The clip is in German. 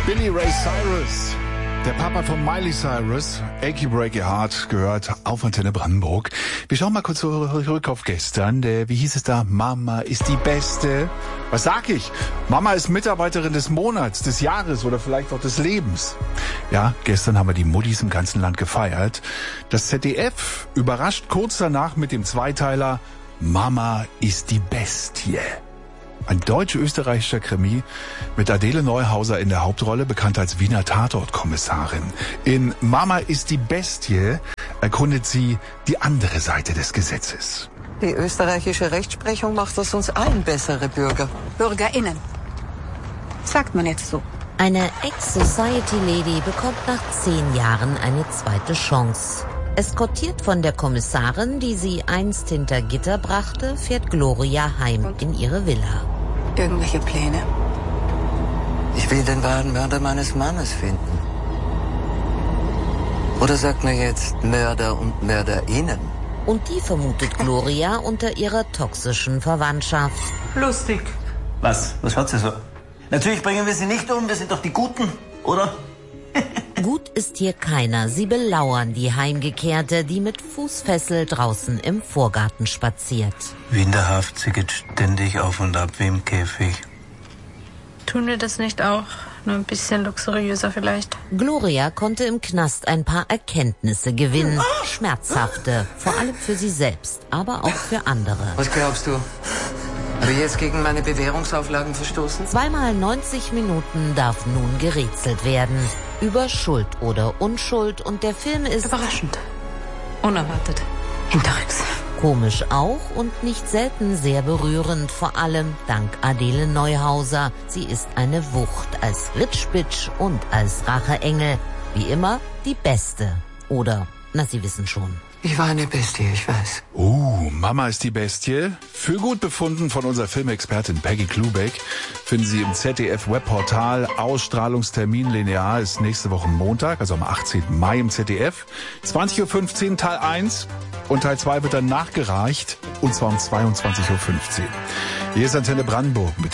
Billy Ray Cyrus, der Papa von Miley Cyrus, Achy Breaky Heart, gehört auf Antenne Brandenburg. Wir schauen mal kurz zurück auf gestern. Wie hieß es da? Mama ist die Beste. Was sag ich? Mama ist Mitarbeiterin des Monats, des Jahres oder vielleicht auch des Lebens. Ja, gestern haben wir die Muttis im ganzen Land gefeiert. Das ZDF überrascht kurz danach mit dem Zweiteiler Mama ist die Bestie. Ein deutsch-österreichischer Krimi mit Adele Neuhauser in der Hauptrolle, bekannt als Wiener Tatortkommissarin. In Mama ist die Bestie erkundet sie die andere Seite des Gesetzes. Die österreichische Rechtsprechung macht aus uns allen bessere Bürger. BürgerInnen. Sagt man jetzt so. Eine Ex-Society-Lady bekommt nach 10 Jahren eine zweite Chance. Eskortiert von der Kommissarin, die sie einst hinter Gitter brachte, fährt Gloria heim in ihre Villa. Irgendwelche Pläne? Ich will den wahren Mörder meines Mannes finden. Oder sagt mir jetzt Mörder und MörderInnen? Und die vermutet Gloria unter ihrer toxischen Verwandtschaft. Lustig. Was? Was hat sie so? Natürlich bringen wir sie nicht um, wir sind doch die Guten, oder? Gut ist hier keiner. Sie belauern die Heimgekehrte, die mit Fußfessel draußen im Vorgarten spaziert. Wie in der Haft, sie geht ständig auf und ab wie im Käfig. Tun wir das nicht auch? Nur ein bisschen luxuriöser vielleicht. Gloria konnte im Knast ein paar Erkenntnisse gewinnen. Schmerzhafte, vor allem für sie selbst, aber auch für andere. Was glaubst du? Habe ich jetzt gegen meine Bewährungsauflagen verstoßen? 2x 90 Minuten darf nun gerätselt werden. Über Schuld oder Unschuld, und der Film ist Überraschend. Unerwartet. Hinterrücks. komisch auch und nicht selten sehr berührend, vor allem dank Adele Neuhauser. Sie ist eine Wucht als Ritschbitsch und als Racheengel. Wie immer die Beste. Oder, na, Sie wissen schon. Ich war eine Bestie, ich weiß. Mama ist die Bestie. Für gut befunden von unserer Filmexpertin Peggy Klubeck. Finden Sie im ZDF-Webportal. Ausstrahlungstermin linear ist nächste Woche Montag, also am 18. Mai im ZDF. 20.15 Uhr Teil 1 und Teil 2 wird dann nachgereicht, und zwar um 22.15 Uhr. Hier ist Antenne Brandenburg mit